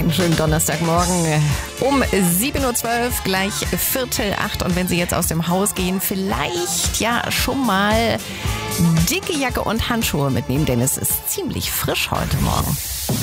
Einen schönen Donnerstagmorgen um 7.12 Uhr, gleich 7:45. Und wenn Sie jetzt aus dem Haus gehen, vielleicht ja schon mal dicke Jacke und Handschuhe mitnehmen, denn es ist ziemlich frisch heute Morgen.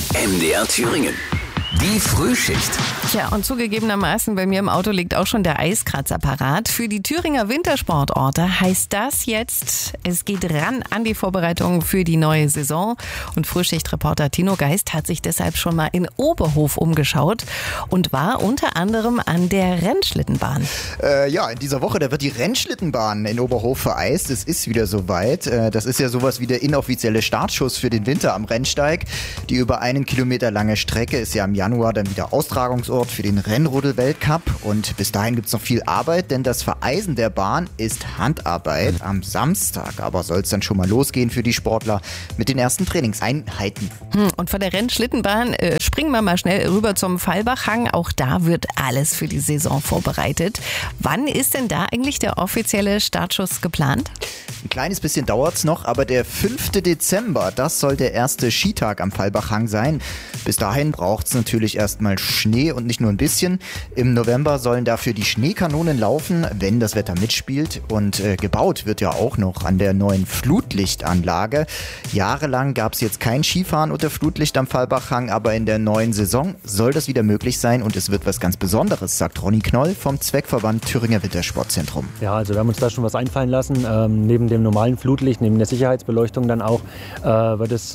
MDR Thüringen. Die Frühschicht. Tja, und zugegebenermaßen bei mir im Auto liegt auch schon der Eiskratzer parat. Für die Thüringer Wintersportorte heißt das jetzt, es geht ran an die Vorbereitungen für die neue Saison. Und Frühschichtreporter Tino Geist hat sich deshalb schon mal in Oberhof umgeschaut und war unter anderem an der Rennschlittenbahn. In dieser Woche, da wird die Rennschlittenbahn in Oberhof vereist. Es ist wieder soweit. Das ist ja sowas wie der inoffizielle Startschuss für den Winter am Rennsteig. Die über 1 Kilometer lange Strecke ist ja im Januar dann wieder Austragungsort für den Rennrodel-Weltcup. Und bis dahin gibt es noch viel Arbeit, denn das Vereisen der Bahn ist Handarbeit. Am Samstag aber soll es dann schon mal losgehen für die Sportler mit den ersten Trainingseinheiten. Und von der Rennschlittenbahn springen wir mal schnell rüber zum Fallbachhang. Auch da wird alles für die Saison vorbereitet. Wann ist denn da eigentlich der offizielle Startschuss geplant? Ein kleines bisschen dauert es noch, aber der 5. Dezember, das soll der erste Skitag am Fallbachhang sein. Bis dahin braucht es natürlich erstmal Schnee und nicht nur ein bisschen. Im November sollen dafür die Schneekanonen laufen, wenn das Wetter mitspielt. Und gebaut wird ja auch noch an der neuen Flutlichtanlage. Jahrelang gab es jetzt kein Skifahren unter Flutlicht am Fallbachhang, aber in der neuen Saison soll das wieder möglich sein und es wird was ganz Besonderes, sagt Ronny Knoll vom Zweckverband Thüringer Wintersportzentrum. Ja, also wir haben uns da schon was einfallen lassen. Neben dem normalen Flutlicht, neben der Sicherheitsbeleuchtung dann auch, wird es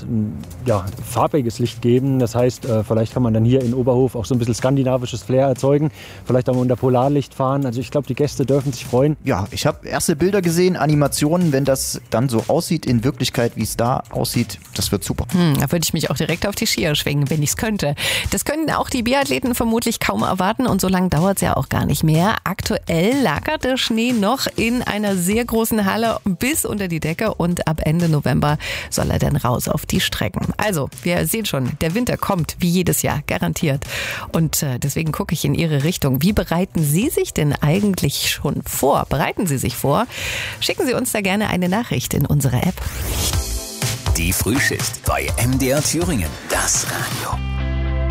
farbiges Licht geben. Das heißt, vielleicht kann man dann hier in Oberhof auch so ein bisschen skandinavisches Flair erzeugen. Vielleicht auch mal unter Polarlicht fahren. Also ich glaube, die Gäste dürfen sich freuen. Ja, ich habe erste Bilder gesehen, Animationen. Wenn das dann so aussieht in Wirklichkeit, wie es da aussieht, das wird super. Da würde ich mich auch direkt auf die Skier schwingen, wenn ich es könnte. Das können auch die Biathleten vermutlich kaum erwarten und so lange dauert es ja auch gar nicht mehr. Aktuell lagert der Schnee noch in einer sehr großen Halle bis unter die Decke und ab Ende November soll er dann raus auf die Strecken. Also, wir sehen schon, der Winter kommt wie jedes Jahr, garantiert. Und deswegen gucke ich in Ihre Richtung. Wie bereiten Sie sich denn eigentlich schon vor? Bereiten Sie sich vor? Schicken Sie uns da gerne eine Nachricht in unsere App. Die Frühschicht bei MDR Thüringen. Das Radio.